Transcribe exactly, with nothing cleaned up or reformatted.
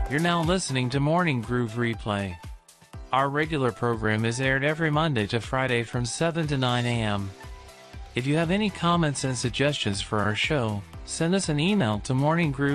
You're now listening to Morning Groove Replay. Our regular program is aired every Monday to Friday from seven to nine a m If you have any comments and suggestions for our show, send us an email to morning groove